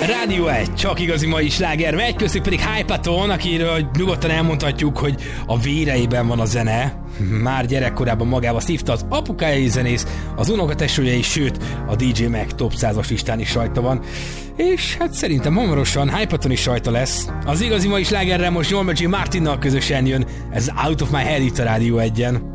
Rádió 1, csak igazi mai sláger megy, köszönjük pedig Hypaton, akiről nyugodtan elmondhatjuk, hogy a véreiben van a zene. Már gyerekkorában magába szívta, az apukája is zenész, az unokatesója is, sőt, a DJ Mag top 100-as listán is rajta van. És hát szerintem hamarosan Hypaton is rajta lesz. Az igazi mai slágerrel most Norma Jean Martinnal közösen jön, ez Out of My Head itt a Rádió 1-en.